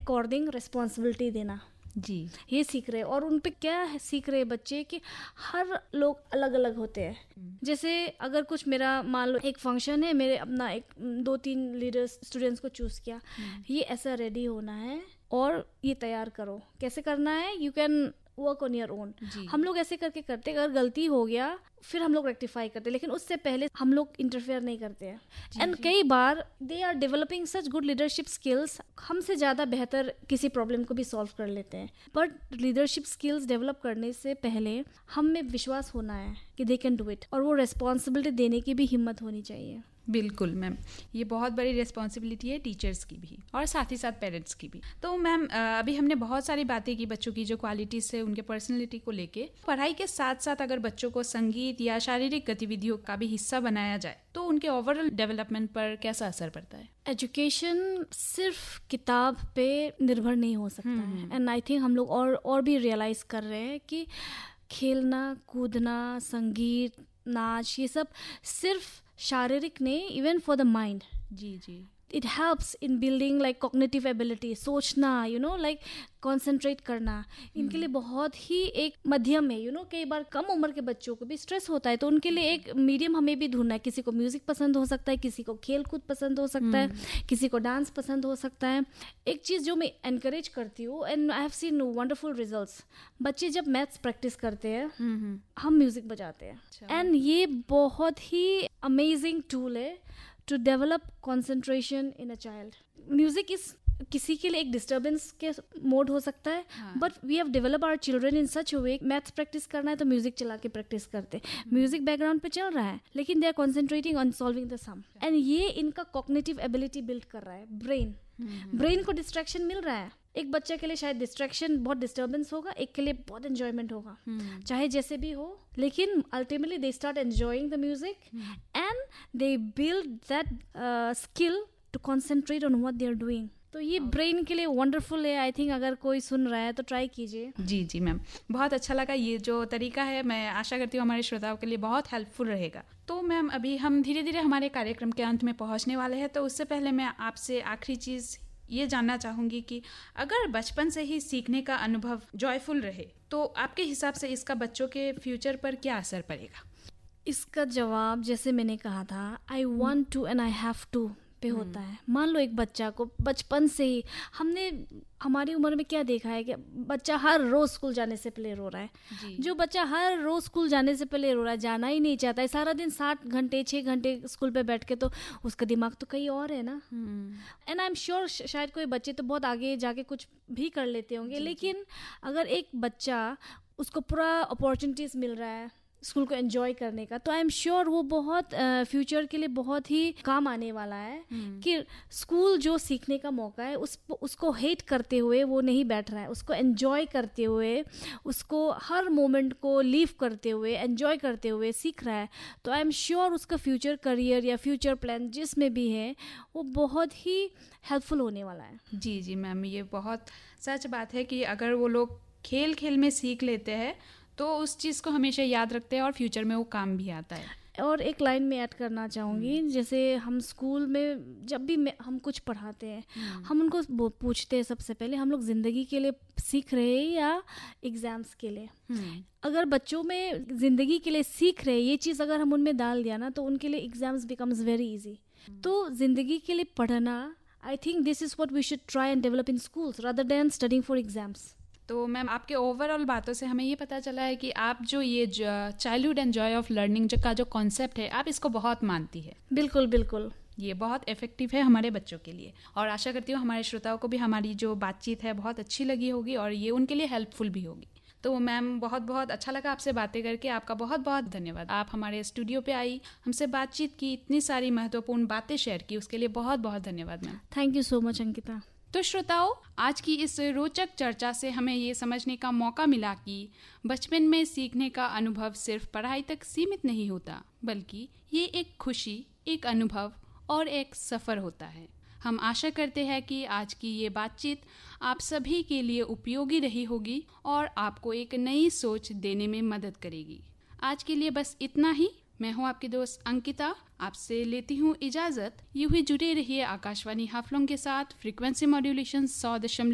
According responsibility देना जी ये सीख रहे हैं। और उन पे क्या है सीख रहे हैं बच्चे कि हर लोग अलग अलग होते हैं। जैसे अगर कुछ मेरा मान लो एक फंक्शन है, मेरे अपना एक 2-3 लीडर्स स्टूडेंट्स को चूज किया, ये ऐसा रेडी होना है और ये तैयार करो, कैसे करना है, you can work on your own. हम लोग ऐसे करके करते, अगर गलती हो गया फिर हम लोग रेक्टिफाई करते, लेकिन उससे पहले हम लोग इंटरफेयर नहीं करते हैं। एंड कई बार they are developing such good leadership skills, हमसे ज़्यादा बेहतर किसी प्रॉब्लम को भी सॉल्व कर लेते हैं। बट लीडरशिप स्किल्स डेवलप करने से पहले हम में विश्वास होना है कि दे कैन डू इट, और वो रेस्पॉन्सिबिलिटी देने की भी हिम्मत होनी चाहिए। बिल्कुल मैम, ये बहुत बड़ी रिस्पॉन्सिबिलिटी है टीचर्स की भी और साथ ही साथ पेरेंट्स की भी। तो मैम अभी हमने बहुत सारी बातें की बच्चों की जो क्वालिटीज़ है उनके पर्सनैलिटी को लेके। पढ़ाई के साथ साथ अगर बच्चों को संगीत या शारीरिक गतिविधियों का भी हिस्सा बनाया जाए तो उनके ओवरऑल डेवलपमेंट पर कैसा असर पड़ता है? एजुकेशन सिर्फ किताब पे निर्भर नहीं हो सकता है। एंड आई थिंक हम लोग और भी रियलाइज कर रहे हैं कि खेलना कूदना संगीत नाच ये सब सिर्फ शारीरिक नहीं, even for the mind. Ji it helps in building like cognitive ability, सोचना, लाइक कॉन्सेंट्रेट करना, इनके लिए बहुत ही एक मध्यम है। कई बार कम उम्र के बच्चों को भी स्ट्रेस होता है, तो उनके लिए एक मीडियम हमें भी ढूंढना है। किसी को म्यूजिक पसंद हो सकता है, किसी को खेल कूद पसंद हो सकता है, किसी को डांस पसंद हो सकता है। एक चीज़ जो मैं एनकरेज करती हूँ, and I have seen wonderful results, बच्चे जब मैथ्स प्रैक्टिस करते हैं हम म्यूजिक बजाते हैं। एंड ये बहुत ही अमेजिंग टूल है to develop concentration in a child. Music is किसी के लिए एक डिस्टर्बेंस के मोड हो सकता है, but we have develop our children in such a way, maths practice करना है तो म्यूजिक चला के प्रैक्टिस करते, म्यूजिक बैकग्राउंड पे चल रहा है लेकिन they are concentrating on solving the some, and ये इनका कॉग्निटिव एबिलिटी बिल्ड कर रहा है। ब्रेन को डिस्ट्रैक्शन मिल रहा है। एक बच्चे के लिए शायद डिस्ट्रैक्शन बहुत डिस्टर्बेंस होगा, एक के लिए बहुत एंजॉयमेंट होगा, चाहे जैसे भी हो, लेकिन ultimately they start enjoying the music and they build that skill to concentrate on what they are doing. तो ये ब्रेन के लिए वंडरफुल है। आई थिंक अगर कोई सुन रहा है तो ट्राई कीजिए। जी मैम, बहुत अच्छा लगा ये जो तरीका है, मैं आशा करती हूँ हमारे श्रोताओं के लिए बहुत हेल्पफुल रहेगा। तो मैम अभी हम धीरे धीरे हमारे कार्यक्रम के अंत में पहुँचने वाले हैं, तो उससे पहले मैं आपसे आखिरी चीज़ ये जानना चाहूँगी कि अगर बचपन से ही सीखने का अनुभव जॉयफुल रहे तो आपके हिसाब से इसका बच्चों के फ्यूचर पर क्या असर पड़ेगा? इसका जवाब जैसे मैंने कहा था, I want to and I have to पे होता है। मान लो एक बच्चा को बचपन से ही, हमने हमारी उम्र में क्या देखा है कि बच्चा हर रोज स्कूल जाने से पहले रो रहा है। जो बच्चा हर रोज स्कूल जाने से पहले रो रहा है, जाना ही नहीं चाहता है, सारा दिन 7 घंटे 6 घंटे स्कूल पे बैठ के, तो उसका दिमाग तो कहीं और है ना। एंड आई एम श्योर शायद कोई बच्चे तो बहुत आगे जाके कुछ भी कर लेते होंगे, लेकिन अगर एक बच्चा उसको पूरा अपॉर्चुनिटीज मिल रहा है स्कूल को एंजॉय करने का, तो आई एम श्योर वो बहुत फ्यूचर के लिए बहुत ही काम आने वाला है। कि स्कूल जो सीखने का मौका है उसको हेट करते हुए वो नहीं बैठ रहा है, उसको एंजॉय करते हुए, उसको हर मोमेंट को लीव करते हुए एंजॉय करते हुए सीख रहा है। तो आई एम श्योर उसका फ्यूचर करियर या फ्यूचर प्लान जिसमें भी है वो बहुत ही हेल्पफुल होने वाला है। जी मैम, ये बहुत सच बात है कि अगर वो लोग खेल खेल में सीख लेते हैं तो उस चीज़ को हमेशा याद रखते हैं और फ्यूचर में वो काम भी आता है। और एक लाइन में ऐड करना चाहूँगी, जैसे हम स्कूल में जब भी हम कुछ पढ़ाते हैं, हम उनको पूछते हैं सबसे पहले हम लोग ज़िंदगी के लिए सीख रहे हैं या एग्ज़ाम्स के लिए। अगर बच्चों में ज़िंदगी के लिए सीख रहे हैं ये चीज़ अगर हम उनमें डाल दिया ना, तो उनके लिए एग्ज़ाम्स बिकम्स वेरी ईजी। तो ज़िंदगी के लिए पढ़ना, I think this is what we should try and develop in schools rather than studying for exams. तो मैम आपके ओवरऑल बातों से हमें ये पता चला है कि आप जो ये childhood and Joy of learning का जो कॉन्सेप्ट है आप इसको बहुत मानती है। बिल्कुल ये बहुत इफेक्टिव है हमारे बच्चों के लिए, और आशा करती हूँ हमारे श्रोताओं को भी हमारी जो बातचीत है बहुत अच्छी लगी होगी और ये उनके लिए हेल्पफुल भी होगी। तो मैम बहुत बहुत अच्छा लगा आपसे बातें करके, आपका बहुत बहुत धन्यवाद। आप हमारे स्टूडियो पे आई, हमसे बातचीत की, इतनी सारी महत्वपूर्ण बातें शेयर की, उसके लिए बहुत बहुत धन्यवाद ma'am. Thank you so much Ankita. तो श्रोताओं, आज की इस रोचक चर्चा से हमें ये समझने का मौका मिला कि बचपन में सीखने का अनुभव सिर्फ पढ़ाई तक सीमित नहीं होता, बल्कि ये एक खुशी, एक अनुभव और एक सफ़र होता है। हम आशा करते हैं कि आज की ये बातचीत आप सभी के लिए उपयोगी रही होगी और आपको एक नई सोच देने में मदद करेगी। आज के लिए बस इतना ही। मैं हूँ आपकी दोस्त अंकिता, आपसे लेती हूँ इजाज़त। यूं ही जुड़े रहिए आकाशवाणी हाफलोंग के साथ। Frequency modulation 100.8